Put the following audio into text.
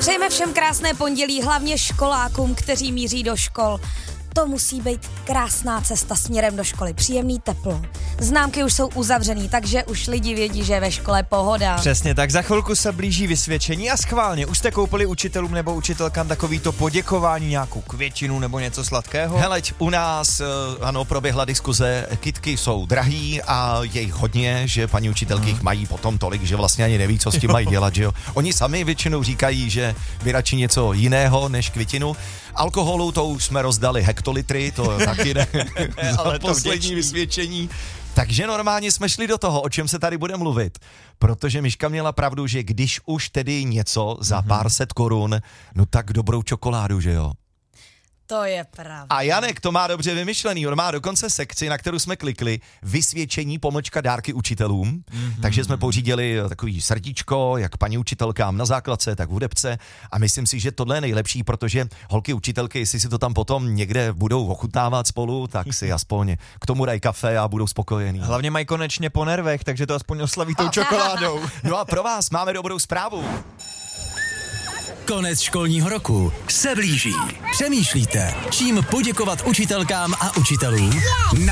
Přejeme všem krásné pondělí, hlavně školákům, kteří míří do škol. To musí být krásná cesta směrem do školy, příjemný teplo. Známky už jsou uzavřený, takže už lidi vědí, že je ve škole pohoda. Přesně tak, za chvilku se blíží vysvědčení a schválně, už jste koupili učitelům nebo učitelkám takovýto poděkování, nějakou květinu nebo něco sladkého? Heleď, u nás, ano, proběhla diskuze, kytky jsou drahý a je jich hodně, že paní učitelky jich mají potom tolik, že vlastně ani neví, co s tím mají dělat, že jo. Oni sami většinou říkají, že by radši něco jiného než květinu. Alkoholu to už jsme rozdali hektolitry, to taky ne, ale poslední vysvědčení. Takže normálně jsme šli do toho, o čem se tady bude mluvit, protože Miška měla pravdu, že když už tedy něco za pár set korun, no tak dobrou čokoládu, že jo. To je pravda. A Janek to má dobře vymyšlený, on má dokonce sekci, na kterou jsme klikli, vysvědčení / dárky učitelům, takže jsme pořídili takový srdíčko, jak paní učitelkám na základce, tak v hudebce a myslím si, že tohle je nejlepší, protože holky učitelky, jestli si to tam potom někde budou ochutnávat spolu, tak si aspoň k tomu dají kafe a budou spokojení. Hlavně mají konečně po nervech, takže to aspoň oslaví tou čokoládou. No a pro vás máme dobrou zprávu. Konec školního roku se blíží. Přemýšlíte, čím poděkovat učitelkám a učitelům?